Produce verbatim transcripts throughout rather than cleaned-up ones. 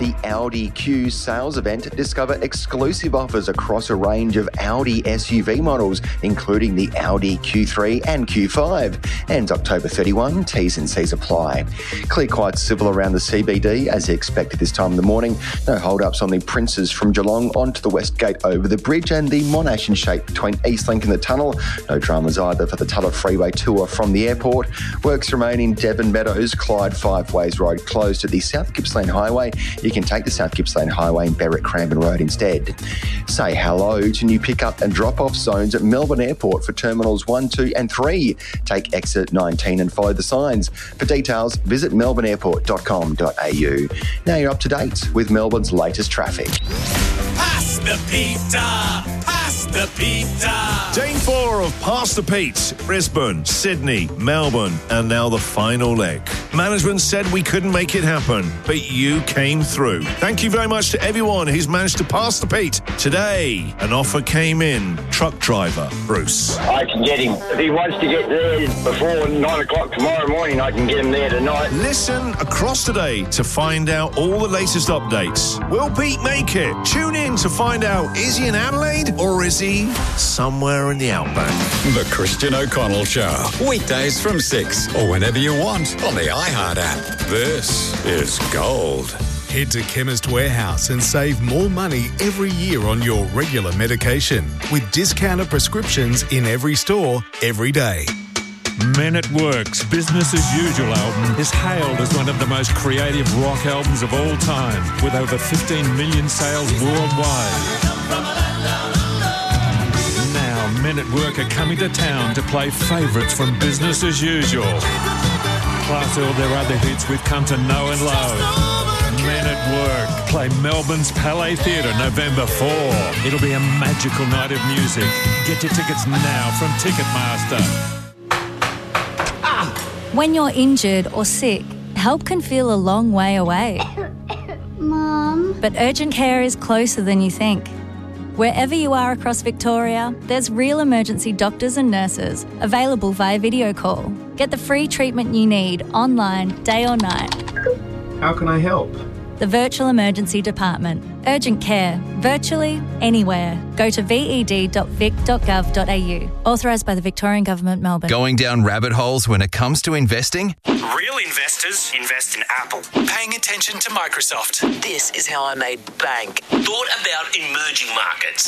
the Audi Q sales event, discover exclusive offers across a range of Audi S U V models, including the Audi Q three and Q five. Ends October thirty-first, T's and C's apply. Clear quite civil around the C B D as expected this time in the morning. No hold-ups on the Princes from Geelong onto the West Gate over the bridge and the Monash in shape between Eastlink and the tunnel. No dramas either for the Tulla Freeway tour from the airport. Works remain in Devon Meadows, Clyde Five Ways Road closed at the South Gippsland Highway. You can take the South Gippsland Highway and Berwick Cranbourne Road instead. Say hello to new pick-up and drop-off zones at Melbourne Airport for Terminals one, two and three. Take exit nineteen and follow the signs. For details, visit melbourne airport dot com dot a u. Now you're up to date with Melbourne's latest traffic. Pass the pizza! Pass the pizza! Day four of Pass the Pete, Brisbane, Sydney, Melbourne, and now the final leg. Management said we couldn't make it happen, but you came through. Thank you very much to everyone who's managed to pass the Pete. Today, an offer came in. Truck driver, Bruce. I can get him. If he wants to get there before nine o'clock tomorrow morning, I can get him there tonight. Listen across today to find out all the latest updates. Will Pete make it? Tune in to find out, is he in Adelaide or is he somewhere in the outback? The Christian O'Connell Show. Weekdays from six or whenever you want on the iHeart app. This is gold. Head to Chemist Warehouse and save more money every year on your regular medication with discounted prescriptions in every store, every day. Men at Work's Business as Usual album is hailed as one of the most creative rock albums of all time, with over fifteen million sales worldwide. Now, Men at Work are coming to town to play favourites from Business as Usual, plus all their other hits we've come to know and love. Men at Work play Melbourne's Palais Theatre November fourth. It'll be a magical night of music. Get your tickets now from Ticketmaster. When you're injured or sick, help can feel a long way away. Mum. But urgent care is closer than you think. Wherever you are across Victoria, there's real emergency doctors and nurses available via video call. Get the free treatment you need online, day or night. How can I help? The Virtual Emergency Department. Urgent care. Virtually anywhere. Go to v e d dot vic dot gov dot a u. Authorised by the Victorian Government, Melbourne. Going down rabbit holes when it comes to investing? Real investors invest in Apple. Paying attention to Microsoft. This is how I made bank. Thought about emerging markets.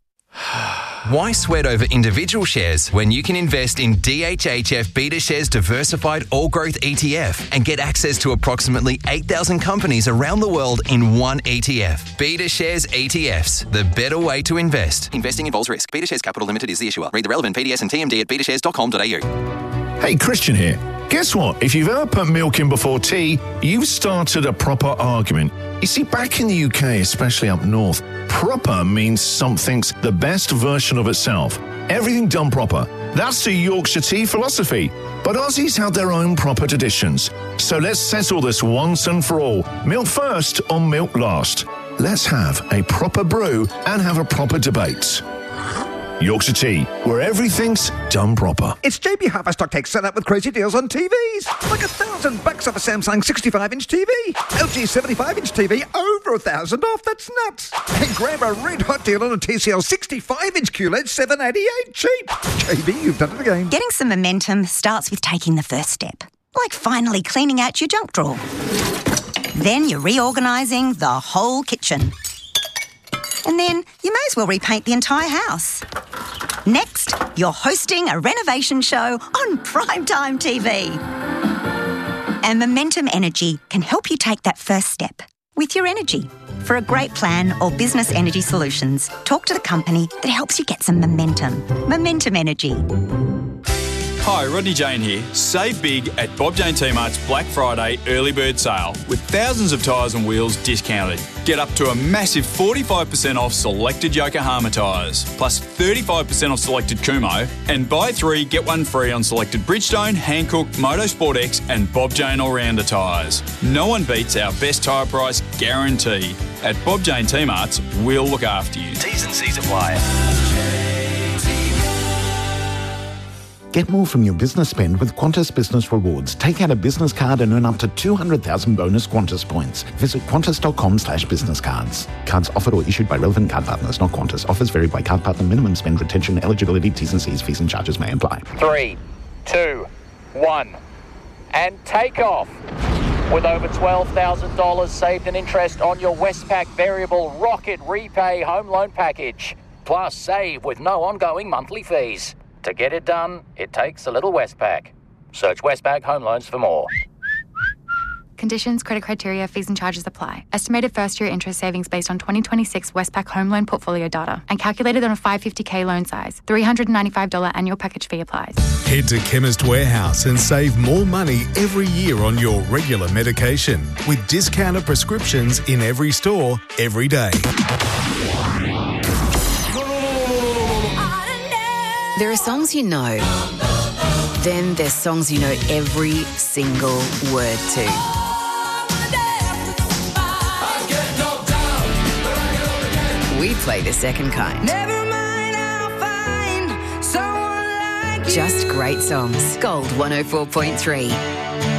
Why sweat over individual shares when you can invest in D H H F BetaShares Diversified All Growth E T F and get access to approximately eight thousand companies around the world in one E T F? BetaShares E T Fs, the better way to invest. Investing involves risk. BetaShares Capital Limited is the issuer. Read the relevant P D S and T M D at beta shares dot com dot a u. Hey, Christian here. Guess what? If you've ever put milk in before tea, you've started a proper argument. You see, back in the U K, especially up north, proper means something's the best version of itself. Everything done proper. That's the Yorkshire tea philosophy. But Aussies have their own proper traditions. So let's settle this once and for all. Milk first or milk last? Let's have a proper brew and have a proper debate. Yorkshire Tea, where everything's done proper. It's J B Hi-Fi Stock Take set up with crazy deals on T Vs. Like a thousand bucks off a Samsung sixty-five inch T V. L G seventy-five inch T V, over a thousand off. That's nuts. And grab a red hot deal on a T C L sixty-five inch Q L E D, seven eighty-eight cheap. J B, you've done it again. Getting some momentum starts with taking the first step. Like finally cleaning out your junk drawer. Then you're reorganising the whole kitchen. And then you may as well repaint the entire house. Next, you're hosting a renovation show on Primetime T V. And Momentum Energy can help you take that first step with your energy. For a great plan or business energy solutions, talk to the company that helps you get some momentum. Momentum Energy. Hi, Rodney Jane here. Save big at Bob Jane T-Mart's Black Friday early bird sale with thousands of tyres and wheels discounted. Get up to a massive forty-five percent off selected Yokohama tyres, plus thirty-five percent off selected Kumho, and buy three, get one free on selected Bridgestone, Hankook, Motorsport X and Bob Jane All-Rounder tyres. No one beats our best tyre price guarantee. At Bob Jane T-Mart's, we'll look after you. T's and C's apply. Get more from your business spend with Qantas Business Rewards. Take out a business card and earn up to two hundred thousand bonus Qantas points. Visit qantas.com slash business cards. Cards offered or issued by relevant card partners, not Qantas. Offers vary by card partner. Minimum spend, retention, eligibility, T's and C's, fees and charges may apply. Three, two, one, and take off. With over twelve thousand dollars saved in interest on your Westpac Variable Rocket Repay Home Loan Package. Plus, save with no ongoing monthly fees. To get it done, it takes a little Westpac. Search Westpac Home Loans for more. Conditions, credit criteria, fees and charges apply. Estimated first-year interest savings based on twenty twenty-six Westpac Home Loan portfolio data and calculated on a five hundred fifty K loan size. three hundred ninety-five dollars annual package fee applies. Head to Chemist Warehouse and save more money every year on your regular medication with discounted prescriptions in every store, every day. There are songs you know. Then there's songs you know every single word to. We play the second kind. Never mind, I'll find someone like you. Just great songs. Gold one oh four point three.